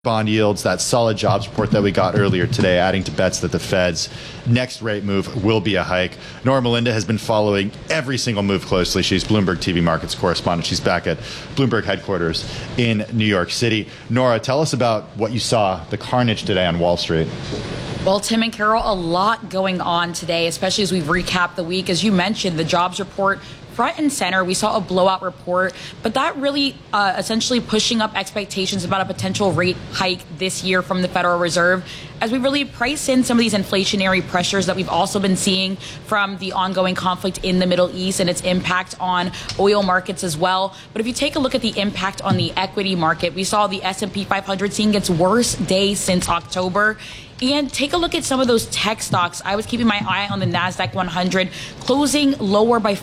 bond yields, that solid jobs report that we got earlier today, adding to bets that the Fed's next rate move will be a hike. Nora Melinda has been following every single move closely. She's Bloomberg TV Markets correspondent. She's back at Bloomberg headquarters in New York City. Nora, tell us about what you saw, the carnage today on Wall Street. Well, Tim and Carol, a lot going on today, especially as we've recapped the week. As you mentioned, the jobs report front and center. We saw a blowout report, but that really essentially pushing up expectations about a potential rate hike this year from the Federal Reserve, as we really price in some of these inflationary pressures that we've also been seeing from the ongoing conflict in the Middle East and its impact on oil markets as well. But if you take a look at the impact on the equity market, we saw the S&P 500 seeing its worst day since October. And take a look at some of those tech stocks. I was keeping my eye on the NASDAQ 100, closing lower by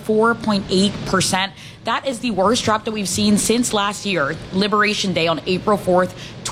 4.8%. That is the worst drop that we've seen since last year, Liberation Day on April 4th,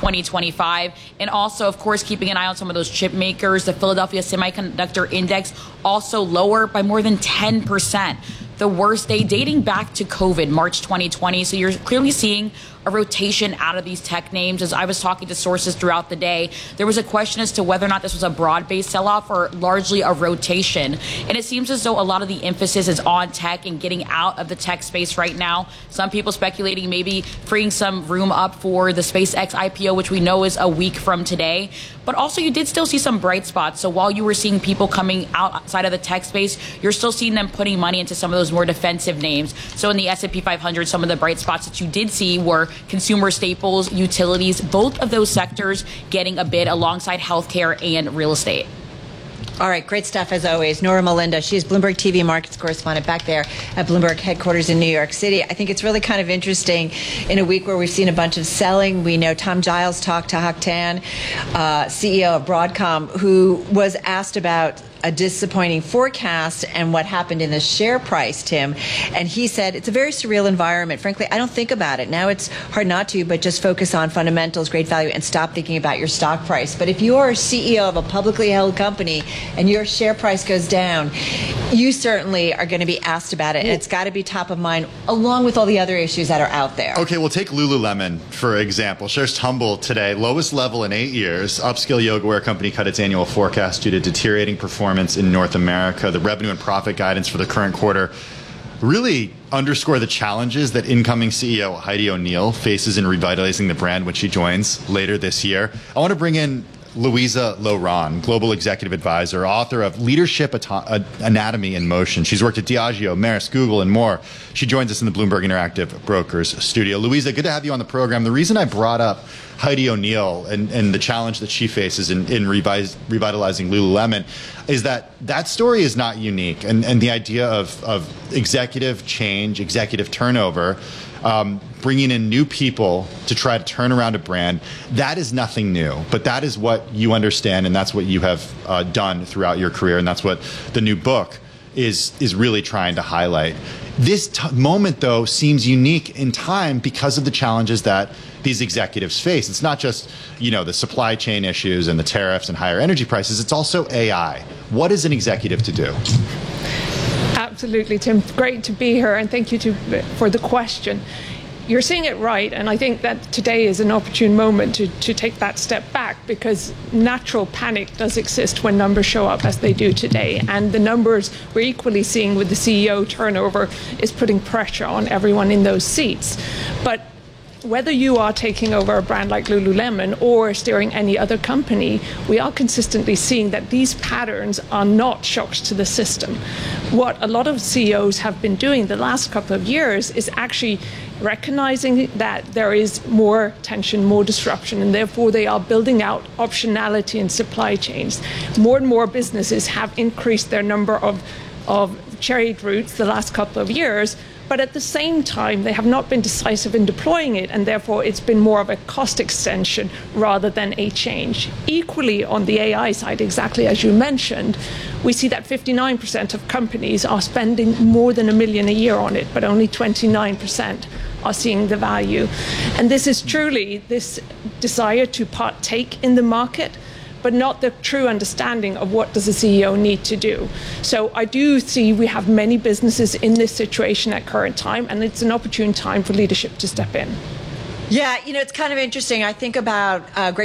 2025. And also, of course, keeping an eye on some of those chip makers. The Philadelphia Semiconductor Index also lower by more than 10%. The worst day dating back to COVID, March 2020. So you're clearly seeing a rotation out of these tech names. As I was talking to sources throughout the day, there was a question as to whether or not this was a broad-based sell-off or largely a rotation. And it seems as though a lot of the emphasis is on tech and getting out of the tech space right now. Some people speculating maybe freeing some room up for the SpaceX IPO, which we know is a week from today. But also you did still see some bright spots. So while you were seeing people coming outside of the tech space, you're still seeing them putting money into some of those more defensive names. So in the S&P 500, some of the bright spots that you did see were consumer staples, utilities, both of those sectors getting a bid alongside healthcare and real estate. All right, great stuff as always. Nora Melinda, she's Bloomberg TV Markets correspondent back there at Bloomberg headquarters in New York City. I think it's really kind of interesting in a week where we've seen a bunch of selling. We know Tom Giles talked to Hock Tan, CEO of Broadcom, who was asked about a disappointing forecast and what happened in the share price, Tim. And he said, it's a very surreal environment. Frankly, I don't think about it. Now it's hard not to, but just focus on fundamentals, great value, and stop thinking about your stock price. But if you're CEO of a publicly held company and your share price goes down, you certainly are going to be asked about it. And it's got to be top of mind, along with all the other issues that are out there. Okay, well, take Lululemon, for example. Shares tumbled today, lowest level in 8 years. Upscale yoga wear company cut its annual forecast due to deteriorating performance in North America. The revenue and profit guidance for the current quarter really underscore the challenges that incoming CEO Heidi O'Neill faces in revitalizing the brand when she joins later this year. I want to bring in Louisa Lohran, Global Executive Advisor, author of Leadership Anatomy in Motion. She's worked at Diageo, Maersk, Google, and more. She joins us in the Bloomberg Interactive Brokers studio. Louisa, good to have you on the program. The reason I brought up Heidi O'Neill and the challenge that she faces in revitalizing Lululemon is that story is not unique. And the idea of executive change, executive turnover, bringing in new people to try to turn around a brand, that is nothing new. But that is what you understand, and that's what you have done throughout your career, and that's what the new book is really trying to highlight. This moment, though, seems unique in time because of the challenges that these executives face. It's not just, the supply chain issues and the tariffs and higher energy prices. It's also AI. What is an executive to do? Absolutely, Tim. Great to be here, and thank you for the question. You're seeing it right, and I think that today is an opportune moment to take that step back, because natural panic does exist when numbers show up as they do today. And the numbers we're equally seeing with the CEO turnover is putting pressure on everyone in those seats. But whether you are taking over a brand like Lululemon or steering any other company, we are consistently seeing that these patterns are not shocks to the system. What a lot of CEOs have been doing the last couple of years is actually recognizing that there is more tension, more disruption, and therefore they are building out optionality in supply chains. More and more businesses have increased their number of trade routes the last couple of years, but at the same time, they have not been decisive in deploying it, and therefore it's been more of a cost extension rather than a change. Equally, on the AI side, exactly as you mentioned, we see that 59% of companies are spending more than $1 million a year on it, but only 29% are seeing the value. And this is truly this desire to partake in the market, but not the true understanding of what does a CEO need to do. So I do see we have many businesses in this situation at current time, and it's an opportune time for leadership to step in. Yeah, it's kind of interesting. I think about Great